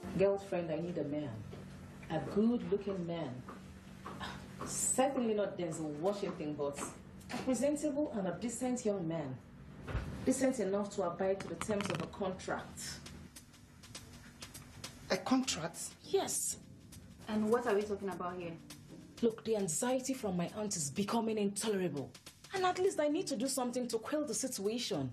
Girlfriend, I need a man. A good-looking man. Certainly not Denzel Washington, but a presentable and a decent young man. Decent enough to abide to the terms of a contract. A contract? Yes. And what are we talking about here? Look, the anxiety from my aunt is becoming intolerable. And at least I need to do something to quell the situation.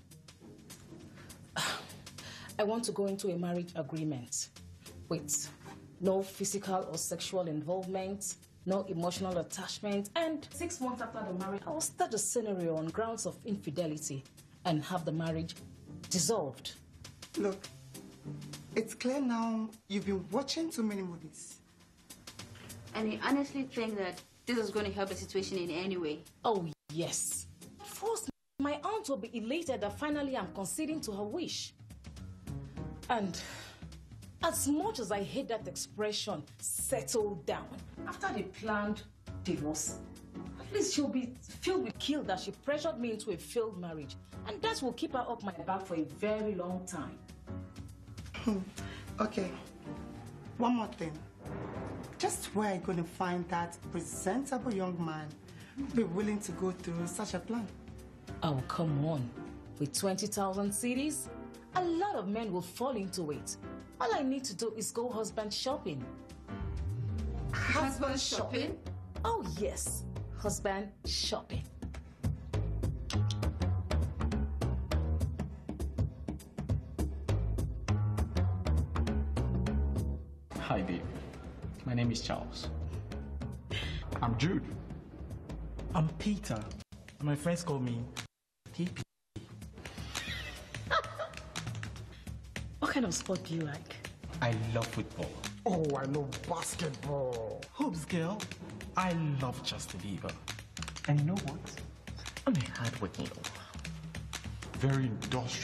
I want to go into a marriage agreement with no physical or sexual involvement, no emotional attachment, and 6 months after the marriage, I will start a scenario on grounds of infidelity and have the marriage dissolved. Look, it's clear now you've been watching too many movies. And you honestly think that this is going to help the situation in any way? Oh, yes. First, my aunt will be elated that finally I'm conceding to her wish. And as much as I hate that expression, settle down, after the planned divorce, at least she'll be filled with guilt that she pressured me into a failed marriage. And that will keep her up my back for a very long time. Okay, one more thing. Just where are you going to find that presentable young man who'll be willing to go through such a plan? Oh, come on. With 20,000 CDs, a lot of men will fall into it. All I need to do is go husband shopping. Husband shopping? Oh, yes. Husband shopping. Hi, babe. My name is Charles. I'm Jude. I'm Peter. My friends call me TP. What kind of sport do you like? I love football. Oh, I love basketball. Hoops, girl. I love Justin Bieber. And you know what? I'm a hardworking. Very industrious.